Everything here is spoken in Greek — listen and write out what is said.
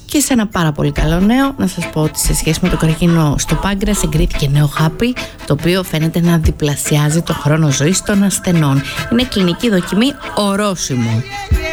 Και σε ένα πάρα πολύ καλό νέο, να σας πω ότι σε σχέση με το καρκίνο στο πάγκρας εγκρίθηκε νέο χάπι, το οποίο φαίνεται να διπλασιάζει το χρόνο ζωής των ασθενών. Είναι κλινική δοκιμή ορόσημο.